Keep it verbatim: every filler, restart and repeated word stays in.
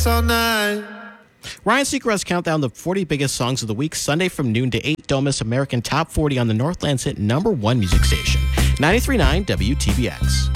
dance all night. Ryan Seacrest countdown the forty biggest songs of the week, Sunday from noon to eight. Don't miss American Top forty on the Northland's hit number one music station, ninety-three point nine W T B X.